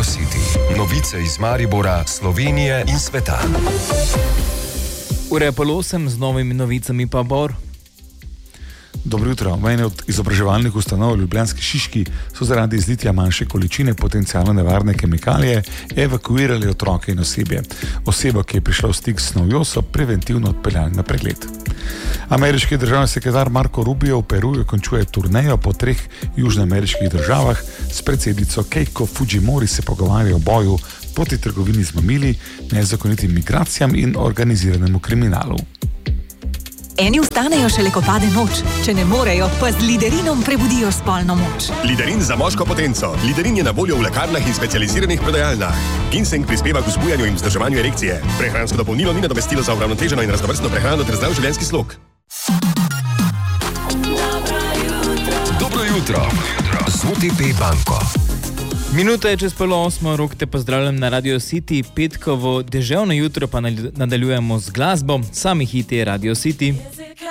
Radio City. Novice iz Maribora, Slovenije in sveta. Ura je pol 8, z novimi novicami pa Bor. Dobro jutro. V eni od izobraževalnih ustanov Ljubljanski Šiški so zaradi izlitja manjše količine potencialno nevarne kemikalije evakuirali otroke in osebje. Osebo, ki je prišla v stik s snovjo, so preventivno odpeljali na pregled. Ameriški državni sekretar Marco Rubio v Peruju končuje turnejo po 3 južnoameriških državah. S predsednico Keiko Fujimori se pogovarja o boju proti trgovini z mamili, nezakonitim migracijam in organiziranemu kriminalu. Eni vstanejo šele, ko pade noč. Če ne morejo, pa z Liderinom prebudijo spolno moč. Liderin za moško potenco. Liderin je na voljo v lekarnah in specializiranih prodajalnah. Ginseng prispeva k vzbujanju in vzdrževanju erekcije. Prehransko dopolnilo ni nadomestilo za uravnoteženo in raznovrstno prehrano ter zdrav življenjski slog. Dobro jutro. Z OTP banko. Minuta je čez pol 8, Rok te pozdravljam na Radio City. Petkovo deževno jutro pa nadaljujemo z glasbo. Sami hiti Radio City.